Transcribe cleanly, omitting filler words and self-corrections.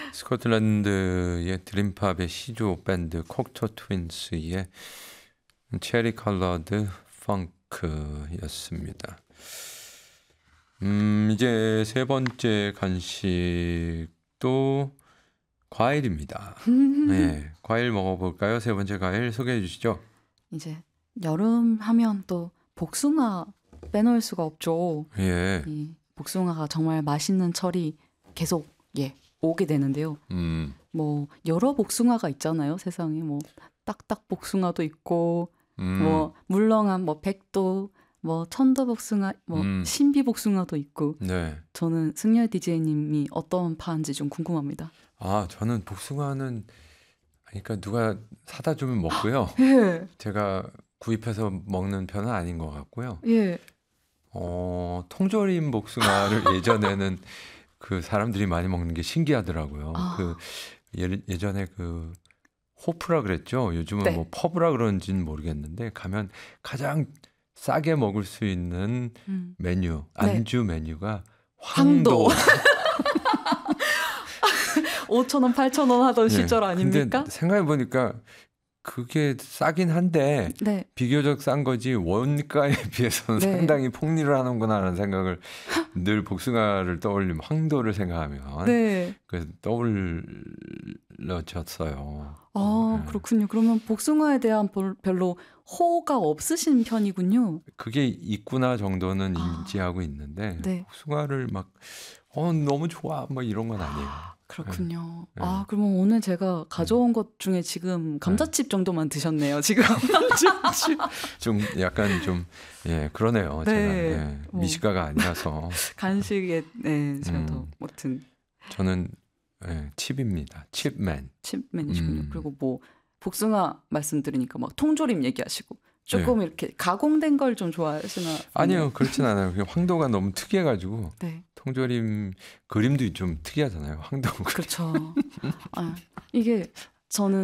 스코틀랜드의 드림팝의 시조 밴드 콕토 트윈스의 체리 컬러드 펑크였습니다. 이제 세 번째 간식도 과일입니다. 네, 과일 먹어볼까요? 세 번째 과일 소개해 주시죠. 이제 여름 하면 또 복숭아 빼놓을 수가 없죠. 예. 이 복숭아가 정말 맛있는 철이 계속 오게 되는데요. 뭐 여러 복숭아가 있잖아요. 세상에 뭐 딱딱 복숭아도 있고 뭐 물렁한 뭐 백도 뭐 천도 복숭아 뭐 신비 복숭아도 있고. 네. 저는 승열 DJ님이 어떤 파인지 좀 궁금합니다. 아, 저는 복숭아는 그러니까 누가 사다 주면 먹고요. 예. 제가 구입해서 먹는 편은 아닌 것 같고요. 예. 통조림 복숭아를 예전에는 그 사람들이 많이 먹는 게 신기하더라고요. 그 예전에 그 호프라 그랬죠. 요즘은 네. 뭐 퍼브라 그런지는 모르겠는데 가면 가장 싸게 먹을 수 있는 메뉴, 안주 메뉴가 황도. 5,000원, 8,000원 하던 시절 아닙니까? 근데 생각해 보니까 그게 싸긴 한데 네. 비교적 싼 거지 원가에 비해서는 네. 상당히 폭리를 하는구나라는 생각을 늘 복숭아를 떠올리면 황도를 생각하면 네. 그래서 떠올려졌어요. 아, 그렇군요. 그러면 복숭아에 대한 별로 호가 없으신 편이군요. 그게 있구나 정도는 인지하고 있는데 네. 복숭아를 막 너무 좋아 뭐 이런 건 아니에요. 그렇군요. 네. 아, 그러면 오늘 제가 가져온 것 중에 지금 감자칩 정도만 드셨네요. 지금. 좀 약간 좀 그러네요. 네. 제가 미식가가 아니라서 간식에 저도 아무튼 저는 칩입니다. 칩맨. 칩맨이시군요. 그리고 뭐 복숭아 말씀드리니까 막 통조림 얘기하시고 조금 이렇게 가공된 걸 좀 좋아하시나? 아니요, 그렇진 않아요. 그냥 황도가 너무 특이해가지고 네. 통조림 그림도 좀 특이하잖아요. 황도. 그렇죠. 이게 저는